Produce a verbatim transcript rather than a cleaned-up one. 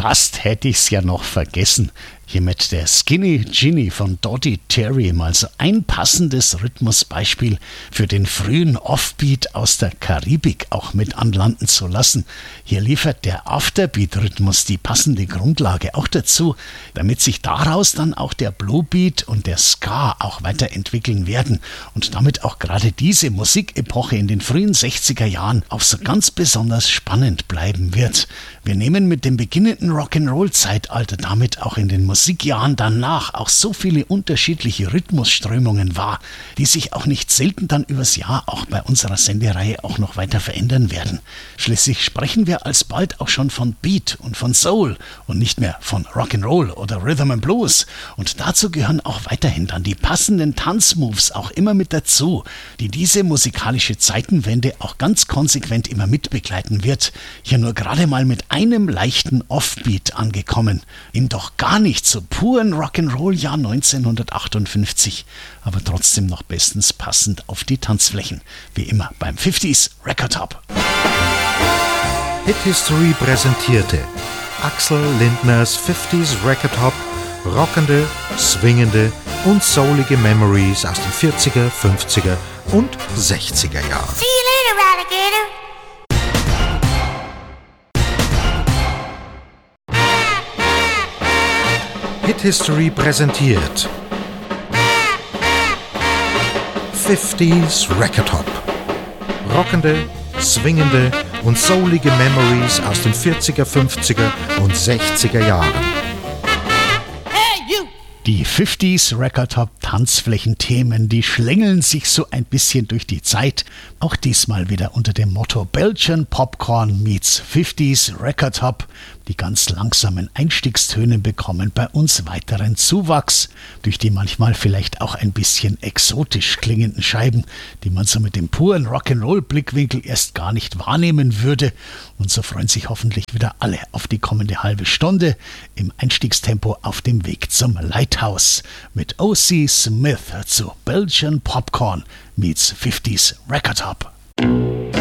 Fast hätte ich's ja noch vergessen. Hier mit der Skinny Ginny von Dottie Terry mal so ein passendes Rhythmusbeispiel für den frühen Offbeat aus der Karibik auch mit anlanden zu lassen. Hier liefert der Afterbeat-Rhythmus die passende Grundlage auch dazu, damit sich daraus dann auch der Bluebeat und der Ska auch weiterentwickeln werden und damit auch gerade diese Musikepoche in den frühen sechziger Jahren auch so ganz besonders spannend bleiben wird. Wir nehmen mit dem beginnenden Rock'n'Roll-Zeitalter damit auch in den Musikjahren danach auch so viele unterschiedliche Rhythmusströmungen wahr, die sich auch nicht selten dann übers Jahr auch bei unserer Sendereihe auch noch weiter verändern werden. Schließlich sprechen wir alsbald auch schon von Beat und von Soul und nicht mehr von Rock'n'Roll oder Rhythm and Blues. Und dazu gehören auch weiterhin dann die passenden Tanzmoves auch immer mit dazu, die diese musikalische Zeitenwende auch ganz konsequent immer mitbegleiten wird. Hier nur gerade mal mit einem leichten Offbeat angekommen, im doch gar nicht so puren Rock'n'Roll-Jahr neunzehnhundertachtundfünfzig, aber trotzdem noch bestens passend auf die Tanzflächen, wie immer beim fünfziger Record Hop. Hit History präsentierte Axel Lindners fünfziger Record Hop, rockende, swingende und soulige Memories aus den vierziger, fünfziger und sechziger Jahren. See you later, alligator. Hit History präsentiert fünfziger Record Hop. Rockende, swingende und soulige Memories aus den vierziger, fünfziger und sechziger Jahren. Die fünfziger Record Hop Tanzflächenthemen, die schlängeln sich so ein bisschen durch die Zeit. Auch diesmal wieder unter dem Motto Belgian Popcorn meets fünfziger Record Hop. Die ganz langsamen Einstiegstöne bekommen bei uns weiteren Zuwachs durch die manchmal vielleicht auch ein bisschen exotisch klingenden Scheiben, die man so mit dem puren Rock'n'Roll-Blickwinkel erst gar nicht wahrnehmen würde. Und so freuen sich hoffentlich wieder alle auf die kommende halbe Stunde im Einstiegstempo auf dem Weg zum Lighthouse mit O C. Smith zu Belgian Popcorn meets fünfziger Record Hop.